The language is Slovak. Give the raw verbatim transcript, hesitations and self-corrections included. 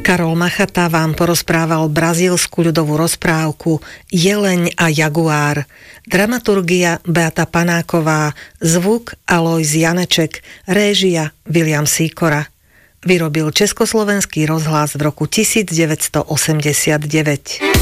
Karol Machata vám porozprával brazílsku ľudovú rozprávku Jeleň a jaguár. Dramaturgia Beata Panáková, zvuk Alojz Janeček, réžia William Sýkora. Vyrobil Československý rozhlas v roku devätnásť osemdesiatdeväť.